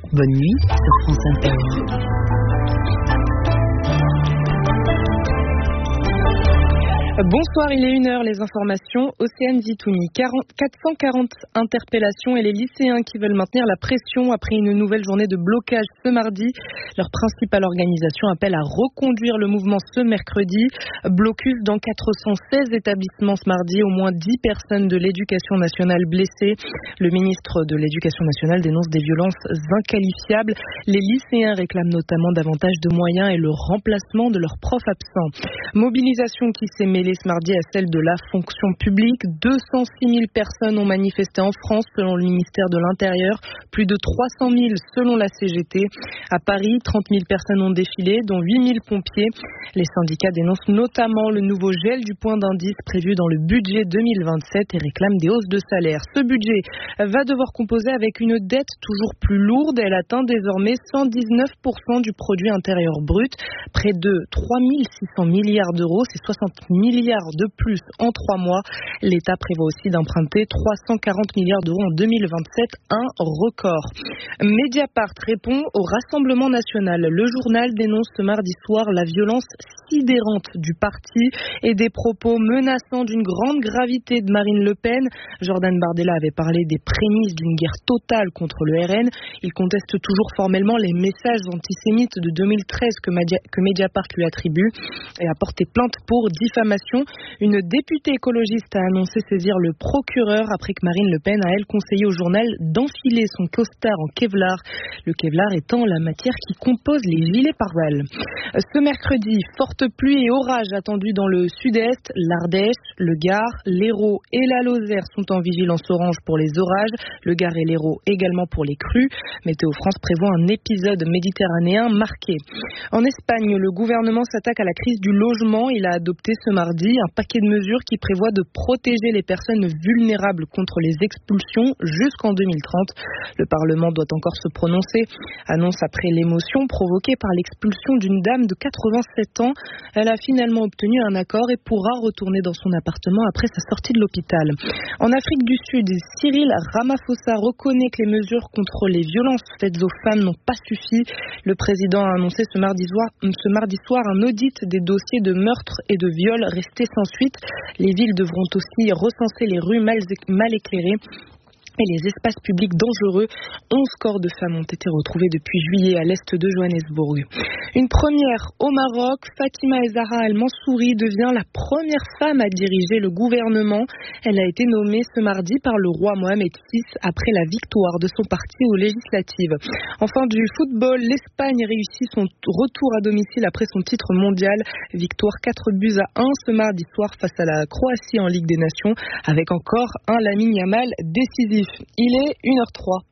Bonne nuit sur France Inter. Bonsoir, il est 1h, les informations. Océane Zitouni, 440 interpellations et les lycéens qui veulent maintenir la pression après une nouvelle journée de blocage ce mardi. Leur principale organisation appelle à reconduire le mouvement ce mercredi. Blocus dans 416 établissements ce mardi, au moins 10 personnes de l'éducation nationale blessées. Le ministre de l'Éducation nationale dénonce des violences inqualifiables. Les lycéens réclament notamment davantage de moyens et le remplacement de leurs profs absents. Mobilisation qui s'est mêlée ce mardi à celle de la fonction publique. 206 000 personnes ont manifesté en France selon le ministère de l'Intérieur, plus de 300 000 selon la CGT. À Paris, 30 000 personnes ont défilé, dont 8 000 pompiers. Les syndicats dénoncent notamment le nouveau gel du point d'indice prévu dans le budget 2027 et réclament des hausses de salaire. Ce budget va devoir composer avec une dette toujours plus lourde. Elle atteint désormais 119% du produit intérieur brut, près de 3 600 milliards d'euros, c'est 60 milliards de plus en 3 mois. L'État prévoit aussi d'emprunter 340 milliards d'euros en 2027, un record. Mediapart répond au Rassemblement national. Le journal dénonce ce mardi soir la violence sidérante du parti et des propos menaçants d'une grande gravité de Marine Le Pen. Jordan Bardella avait parlé des prémices d'une guerre totale contre le RN. Il conteste toujours formellement les messages antisémites de 2013 que Mediapart lui attribue et a porté plainte pour diffamation. Une députée écologiste a annoncé saisir le procureur après que Marine Le Pen a, elle, conseillé au journal d'enfiler son costard en Kevlar. Le Kevlar étant la matière qui compose les gilets pare-balles. Ce mercredi, forte pluie et orage attendus dans le sud-est. L'Ardèche, le Gard, l'Hérault et la Lozère sont en vigilance orange pour les orages. Le Gard et l'Hérault également pour les crues. Météo France prévoit un épisode méditerranéen marqué. En Espagne, le gouvernement s'attaque à la crise du logement. Il a adopté ce mardi un paquet de mesures qui prévoit de protéger les personnes vulnérables contre les expulsions jusqu'en 2030. Le Parlement doit encore se prononcer. Annonce après l'émotion provoquée par l'expulsion d'une dame de 87 ans. Elle a finalement obtenu un accord et pourra retourner dans son appartement après sa sortie de l'hôpital. En Afrique du Sud, Cyril Ramaphosa reconnaît que les mesures contre les violences faites aux femmes n'ont pas suffi. Le président a annoncé ce mardi soir un audit des dossiers de meurtre et de viol restés sans suite. Les villes devront aussi recenser les rues mal éclairées et les espaces publics dangereux. 11 corps de femmes ont été retrouvés depuis juillet à l'est de Johannesburg. Une première au Maroc, Fatima Zahra El Mansouri devient la première femme à diriger le gouvernement. Elle a été nommée ce mardi par le roi Mohamed VI après la victoire de son parti aux législatives. Enfin, du football, l'Espagne réussit son retour à domicile après son titre mondial. Victoire 4-1 ce mardi soir face à la Croatie en Ligue des Nations, avec encore un Lamine Yamal décisif. Il est 1h03.